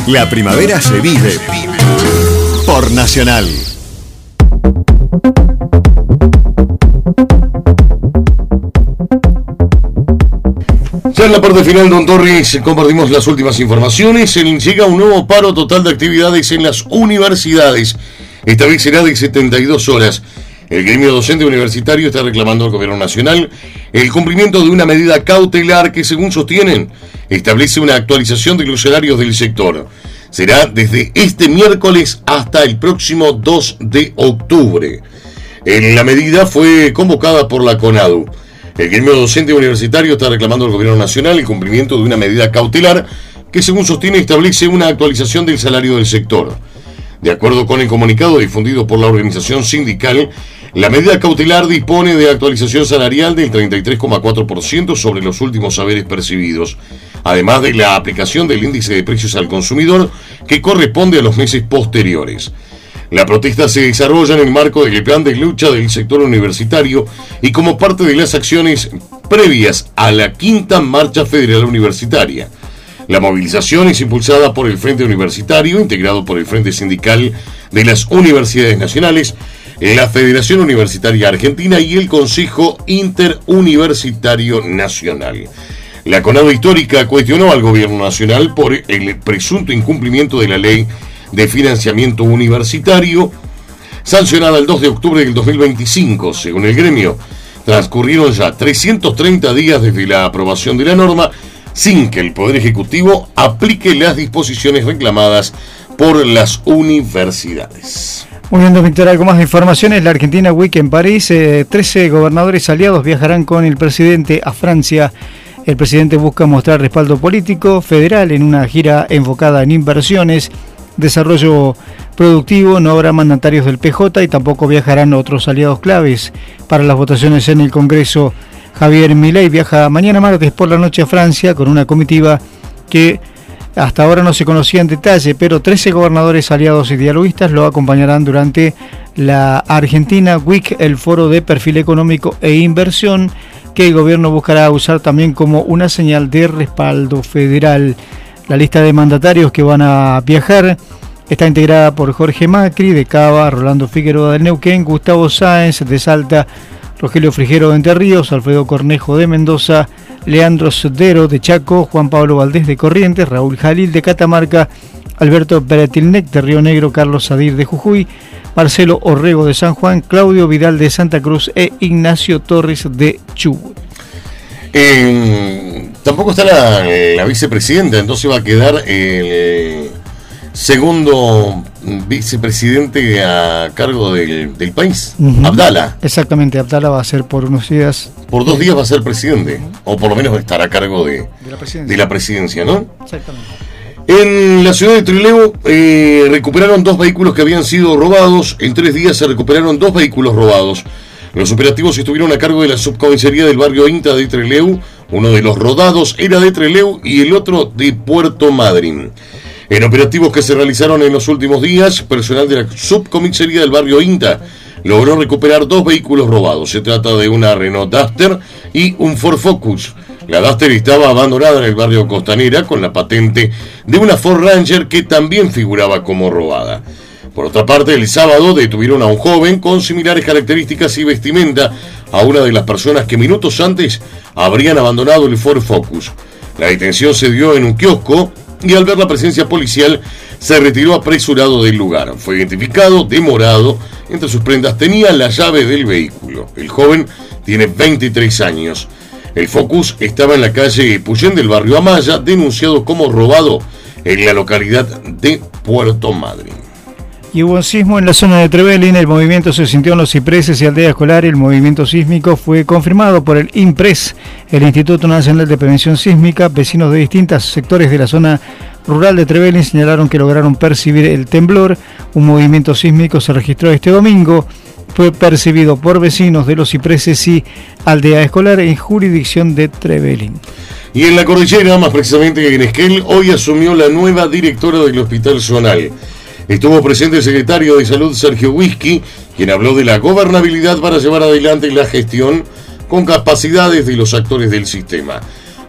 La primavera se vive por Nacional. Ya en la parte final, don Torres, compartimos las últimas informaciones. Llega un nuevo paro total de actividades en las universidades. Esta vez será de 72 horas. El gremio docente universitario está reclamando al gobierno nacional el cumplimiento de una medida cautelar que, según sostienen, establece una actualización de los salarios del sector. Será desde este miércoles hasta el próximo 2 de octubre. La medida fue convocada por la CONADU. El gremio docente universitario está reclamando al gobierno nacional el cumplimiento de una medida cautelar que, según sostiene, establece una actualización del salario del sector. De acuerdo con el comunicado difundido por la organización sindical, la medida cautelar dispone de actualización salarial del 33,4% sobre los últimos saberes percibidos, además de la aplicación del índice de precios al consumidor que corresponde a los meses posteriores. La protesta se desarrolla en el marco del plan de lucha del sector universitario y como parte de las acciones previas a la quinta marcha federal universitaria. La movilización es impulsada por el Frente Universitario, integrado por el Frente Sindical de las Universidades Nacionales, la Federación Universitaria Argentina y el Consejo Interuniversitario Nacional. La CONADU Histórica cuestionó al gobierno nacional por el presunto incumplimiento de la ley de financiamiento universitario, sancionada el 2 de octubre del 2025. Según el gremio, transcurrieron ya 330 días desde la aprobación de la norma sin que el Poder Ejecutivo aplique las disposiciones reclamadas por las universidades. Muy bien, don Víctor, algo más de informaciones. La Argentina Week en París, 13 gobernadores aliados viajarán con el presidente a Francia. El presidente busca mostrar respaldo político federal en una gira enfocada en inversiones, desarrollo productivo. No habrá mandatarios del PJ y tampoco viajarán otros aliados claves para las votaciones en el Congreso. Javier Milei viaja mañana martes por la noche a Francia con una comitiva que hasta ahora no se conocía en detalle, pero 13 gobernadores aliados y dialoguistas lo acompañarán durante la Argentina Week, el foro de perfil económico e inversión que el gobierno buscará usar también como una señal de respaldo federal. La lista de mandatarios que van a viajar está integrada por Jorge Macri de Cava, Rolando Figueroa del Neuquén, Gustavo Sáenz de Salta, Rogelio Frigero de Entre Ríos, Alfredo Cornejo de Mendoza, Leandro Sotero de Chaco, Juan Pablo Valdés de Corrientes, Raúl Jalil de Catamarca, Alberto Beretilnec de Río Negro, Carlos Sadir de Jujuy, Marcelo Orrego de San Juan, Claudio Vidal de Santa Cruz e Ignacio Torres de Chubut. Tampoco está la vicepresidenta, entonces va a quedar el segundo vicepresidente a cargo del país, Abdala. Exactamente, Abdala va a ser por unos días. Por 2 días va a ser presidente, o por lo menos estará a cargo de la presidencia, ¿no? Exactamente. En la ciudad de Trelew recuperaron 2 vehículos que habían sido robados. En 3 días se recuperaron 2 vehículos robados. Los operativos estuvieron a cargo de la subcomisaría del barrio INTA de Trelew. Uno de los rodados era de Trelew y el otro de Puerto Madryn. En operativos que se realizaron en los últimos días, personal de la subcomisaría del barrio INTA logró recuperar 2 vehículos robados. Se trata de una Renault Duster y un Ford Focus. La Duster estaba abandonada en el barrio Costanera con la patente de una Ford Ranger que también figuraba como robada. Por otra parte, el sábado detuvieron a un joven con similares características y vestimenta a una de las personas que minutos antes habrían abandonado el Ford Focus. La detención se dio en un kiosco y al ver la presencia policial se retiró apresurado del lugar. Fue identificado de morado. Entre sus prendas tenía la llave del vehículo. El joven tiene 23 años. El Focus estaba en la calle Puyén del barrio Amaya, denunciado como robado en la localidad de Puerto Madryn. Y hubo un sismo en la zona de Trevelin. El movimiento se sintió en Los Cipreses y Aldea Escolar. El movimiento sísmico fue confirmado por el INPRES, el Instituto Nacional de Prevención Sísmica. Vecinos de distintos sectores de la zona rural de Trevelin señalaron que lograron percibir el temblor. Un movimiento sísmico se registró este domingo. Fue percibido por vecinos de Los Cipreses y Aldea Escolar en jurisdicción de Trevelin. Y en la cordillera, más precisamente en Esquel, hoy asumió la nueva directora del Hospital Zonal. Estuvo presente el secretario de Salud, Sergio Whisky, quien habló de la gobernabilidad para llevar adelante la gestión con capacidades de los actores del sistema.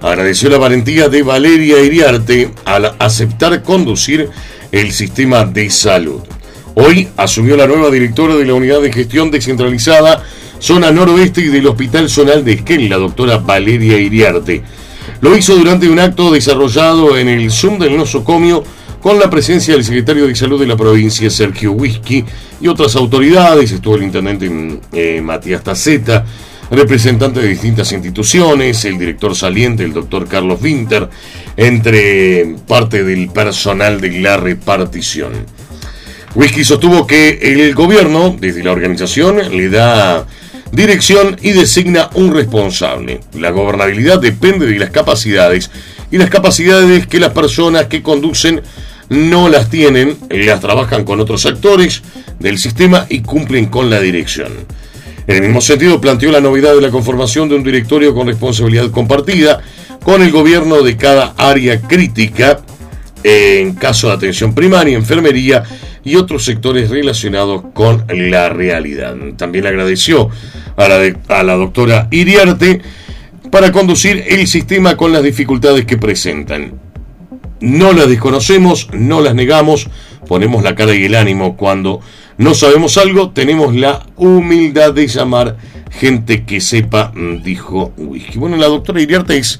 agradeció la valentía de Valeria Iriarte al aceptar conducir el sistema de salud. Hoy asumió la nueva directora de la Unidad de Gestión Descentralizada Zona Noroeste y del Hospital Zonal de Esquel, la doctora Valeria Iriarte. Lo hizo durante un acto desarrollado en el Zoom del nosocomio con la presencia del secretario de Salud de la provincia, Sergio Whisky, y otras autoridades. Estuvo el intendente Matías Taceta, representantes de distintas instituciones, el director saliente, el doctor Carlos Winter, entre parte del personal de la repartición. Whisky sostuvo que el gobierno, desde la organización, le da dirección y designa un responsable. La gobernabilidad depende de las capacidades, y las capacidades que las personas que conducen no las tienen, las trabajan con otros actores del sistema y cumplen con la dirección. En el mismo sentido, planteó la novedad de la conformación de un directorio con responsabilidad compartida con el gobierno de cada área crítica, en caso de atención primaria, enfermería y otros sectores relacionados con la realidad. También agradeció a la doctora Iriarte para conducir el sistema con las dificultades que presentan. No las desconocemos, no las negamos, ponemos la cara y el ánimo cuando no sabemos algo, tenemos la humildad de llamar gente que sepa, dijo Whisky. Bueno, la doctora Iriarte es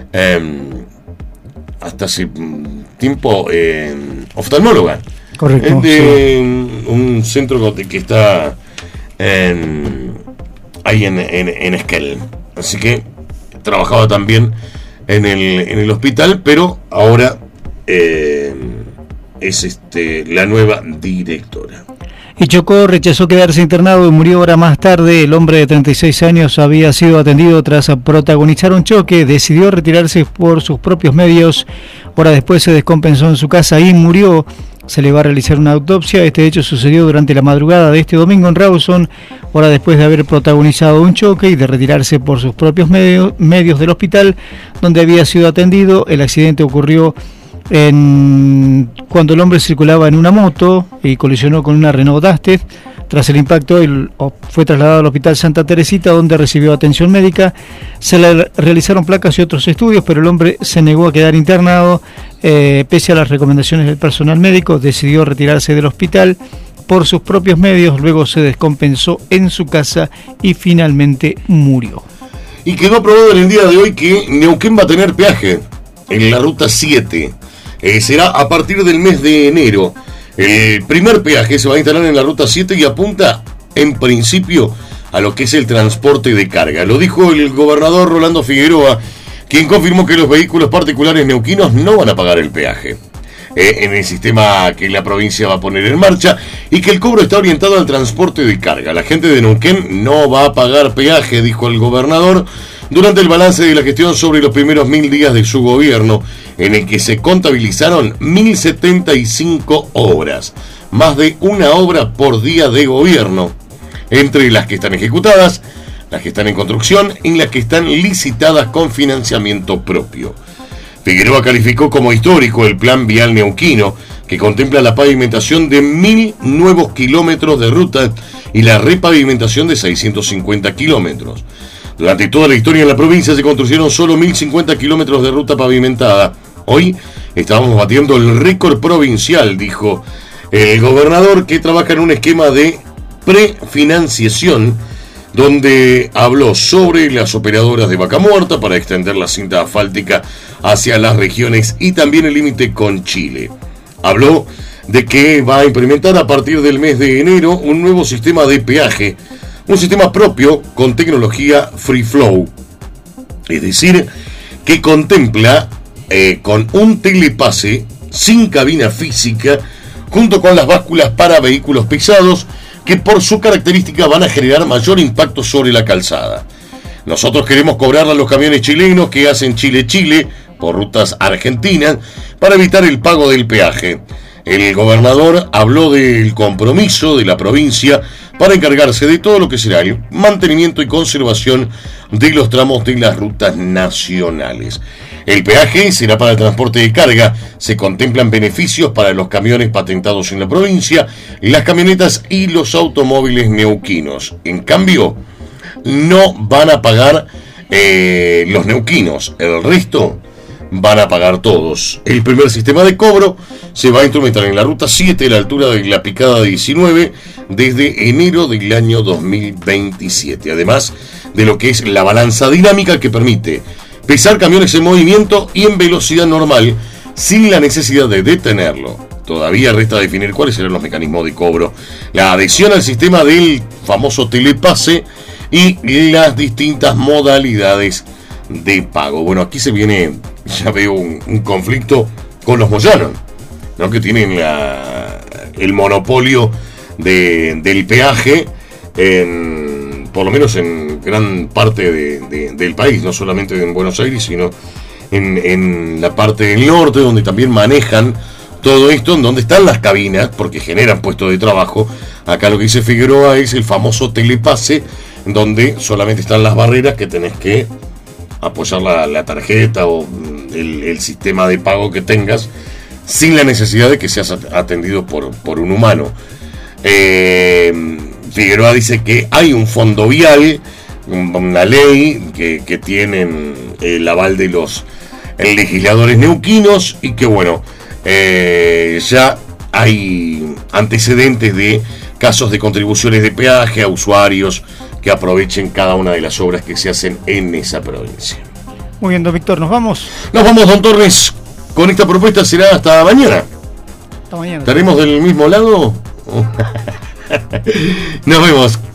hasta hace tiempo oftalmóloga. Correcto. De un centro que está ahí en Esquel. Así que trabajaba también en el hospital, pero ahora es la nueva directora. Y Chocó rechazó quedarse internado y murió horas más tarde. El hombre de 36 años había sido atendido tras protagonizar un choque. Decidió retirarse por sus propios medios. Horas después se descompensó en su casa y murió. Se le va a realizar una autopsia. Este hecho sucedió durante la madrugada de este domingo en Rawson, horas después de haber protagonizado un choque y de retirarse por sus propios medios del hospital donde había sido atendido. El accidente ocurrió cuando el hombre circulaba en una moto y colisionó con una Renault Duster. Tras el impacto, fue trasladado al Hospital Santa Teresita, donde recibió atención médica. Se le realizaron placas y otros estudios, pero el hombre se negó a quedar internado. Pese a las recomendaciones del personal médico, decidió retirarse del hospital por sus propios medios. Luego se descompensó en su casa y finalmente murió. Y quedó aprobado en el día de hoy que Neuquén va a tener peaje en la ruta 7. Será a partir del mes de enero. El primer peaje se va a instalar en la ruta 7 y apunta en principio a lo que es el transporte de carga. Lo dijo el gobernador Rolando Figueroa, quien confirmó que los vehículos particulares neuquinos no van a pagar el peaje en el sistema que la provincia va a poner en marcha, y que el cobro está orientado al transporte de carga. La gente de Neuquén no va a pagar peaje, dijo el gobernador durante el balance de la gestión sobre los primeros 1000 días de su gobierno, en el que se contabilizaron 1075 obras, más de una obra por día de gobierno, entre las que están ejecutadas, las que están en construcción y las que están licitadas con financiamiento propio. Figueroa calificó como histórico el plan vial neuquino, que contempla la pavimentación de 1000 nuevos kilómetros de ruta y la repavimentación de 650 kilómetros. Durante toda la historia en la provincia se construyeron solo 1050 kilómetros de ruta pavimentada. Hoy estamos batiendo el récord provincial, dijo el gobernador, que trabaja en un esquema de prefinanciación, donde habló sobre las operadoras de Vaca Muerta para extender la cinta asfáltica hacia las regiones y también el límite con Chile. Habló de que va a implementar a partir del mes de enero un nuevo sistema de peaje, un sistema propio con tecnología Free Flow, es decir, que contempla con un telepase sin cabina física, junto con las básculas para vehículos pesados, que por su característica van a generar mayor impacto sobre la calzada. Nosotros queremos cobrarle a los camiones chilenos que hacen Chile-Chile por rutas argentinas para evitar el pago del peaje. El gobernador habló del compromiso de la provincia para encargarse de todo lo que será el mantenimiento y conservación de los tramos de las rutas nacionales. El peaje será para el transporte de carga. Se contemplan beneficios para los camiones patentados en la provincia, las camionetas y los automóviles neuquinos. En cambio, no van a pagar los neuquinos. El resto van a pagar todos. El primer sistema de cobro se va a instrumentar en la ruta 7 a la altura de la picada 19 desde enero del año 2027. Además de lo que es la balanza dinámica que permite pesar camiones en movimiento y en velocidad normal sin la necesidad de detenerlo. Todavía resta definir cuáles serán los mecanismos de cobro, la adhesión al sistema del famoso telepase y las distintas modalidades de pago. Bueno, aquí se viene, ya veo un conflicto con los moyanos, ¿no? Que tienen el monopolio del peaje, por lo menos en gran parte del país, no solamente en Buenos Aires, sino en la parte del norte, donde también manejan todo esto, en donde están las cabinas, porque generan puestos de trabajo. Acá lo que dice Figueroa es el famoso telepase, donde solamente están las barreras que tenés que apoyar la tarjeta o el sistema de pago que tengas, sin la necesidad de que seas atendido por un humano. Figueroa dice que hay un fondo vial, una ley que tienen el aval de los legisladores neuquinos, y que bueno, ya hay antecedentes de casos de contribuciones de peaje a usuarios que aprovechen cada una de las obras que se hacen en esa provincia. Muy bien, don Víctor, ¿nos vamos? Nos vamos, don Torres. Con esta propuesta será hasta mañana. Hasta mañana. ¿Estaremos del mismo lado? Nos vemos.